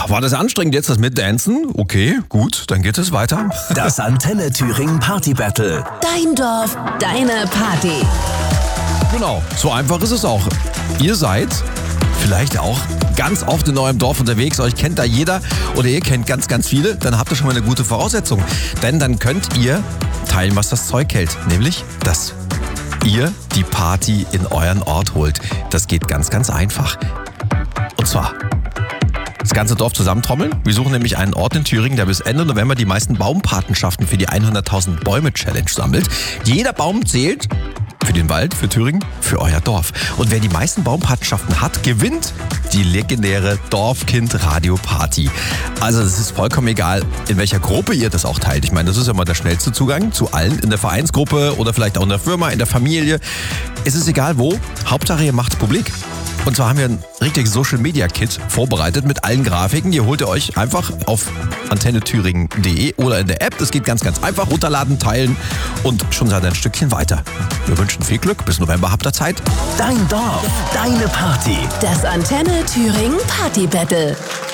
war das anstrengend jetzt, das Mitdancen? Okay, gut, dann geht es weiter. Das Antenne Thüringen Party Battle. Dein Dorf, deine Party. Genau, so einfach ist es auch. Ihr seid vielleicht auch ganz oft in eurem Dorf unterwegs, euch kennt da jeder oder ihr kennt ganz, ganz viele, dann habt ihr schon mal eine gute Voraussetzung. Denn dann könnt ihr teilen, was das Zeug hält, nämlich dass ihr die Party in euren Ort holt. Das geht ganz, ganz einfach. Und zwar das ganze Dorf zusammentrommeln. Wir suchen nämlich einen Ort in Thüringen, der bis Ende November die meisten Baumpatenschaften für die 100.000 Bäume Challenge sammelt. Jeder Baum zählt für den Wald, für Thüringen, für euer Dorf. Und wer die meisten Baumpatenschaften hat, gewinnt die legendäre Dorfkind-Radio-Party. Also es ist vollkommen egal, in welcher Gruppe ihr das auch teilt. Ich meine, das ist ja mal der schnellste Zugang zu allen in der Vereinsgruppe oder vielleicht auch in der Firma, in der Familie. Es ist egal wo, Hauptsache ihr macht's publik. Und zwar haben wir ein richtiges Social-Media-Kit vorbereitet mit allen Grafiken. Die holt ihr euch einfach auf antennethüringen.de oder in der App. Das geht ganz, ganz einfach. Runterladen, teilen und schon seid ihr ein Stückchen weiter. Wir wünschen viel Glück. Bis November habt ihr Zeit. Dein Dorf, deine Party. Das Antenne Thüringen Party Battle.